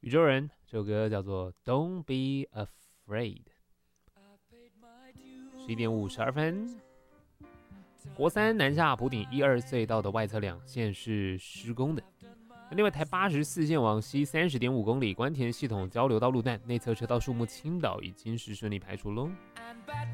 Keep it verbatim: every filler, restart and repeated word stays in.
宇宙人这首歌叫做 Don't Be Afraid。十一点五十二分。国三南下埔顶一二隧道的外侧两线是施工的，另外台八十四线往西三十点五公里关田系统交流道路段内侧车道树木倾倒已经是顺利排除喽。